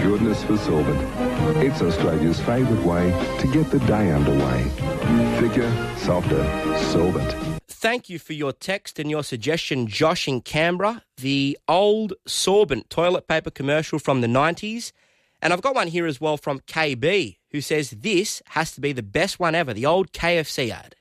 goodness for sorbent. It's Australia's favourite way to get the day underway. Thicker, softer, sorbent. Thank you for your text and your suggestion, Josh in Canberra. The old Sorbent toilet paper commercial from the 90s. And I've got one here as well from KB, who says this has to be the best one ever, the old KFC ad.